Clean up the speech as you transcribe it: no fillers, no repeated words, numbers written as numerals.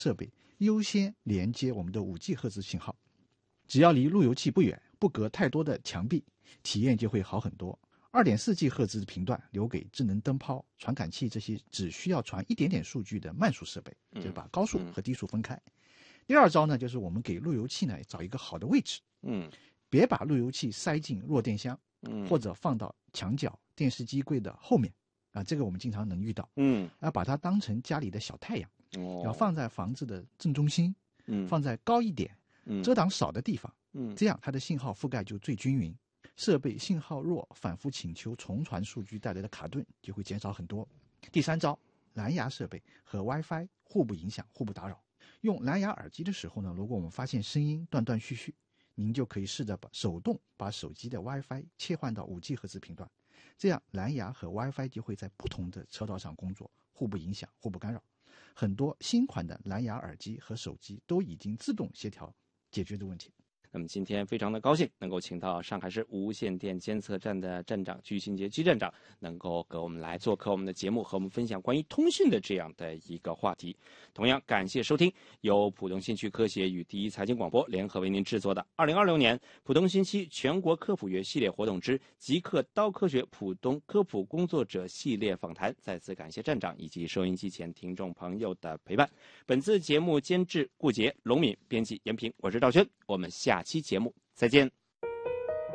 设备优先连接我们的 5G 赫兹信号。只要离路由器不远，不隔太多的墙壁，体验就会好很多。2.4G 赫兹的频段留给智能灯泡、传感器这些只需要传一点点数据的慢速设备，就是把高速和低速分开。第二招呢，就是我们给路由器呢找一个好的位置，别把路由器塞进弱电箱，或者放到墙角、电视机柜的后面啊，这个我们经常能遇到。要把它当成家里的小太阳，要放在房子的正中心，放在高一点、遮挡少的地方，这样它的信号覆盖就最均匀。设备信号弱，反复请求重传数据带来的卡顿就会减少很多。第三招，蓝牙设备和 WiFi 互不影响、互不打扰。用蓝牙耳机的时候呢，如果我们发现声音断断续续，您就可以试着手动把手机的 WiFi 切换到 5G 赫兹频段，这样蓝牙和 WiFi 就会在不同的车道上工作，互不影响、互不干扰。很多新款的蓝牙耳机和手机都已经自动协调解决的问题。 那么今天非常的高兴能够请到上海市无线电监测站的站长鞠新杰鞠站长，能够给我们来做客我们的节目，和我们分享关于通讯的这样的一个话题。同样感谢收听由浦东新区科协与第一财经广播联合为您制作的2026年浦东新区全国科普月系列活动之极客刀科学浦东科普工作者系列访谈。再次感谢站长以及收音机前听众朋友的陪伴。本次节目监制顾杰、龙敏，编辑严平，我是赵轩，我们下期节目再见。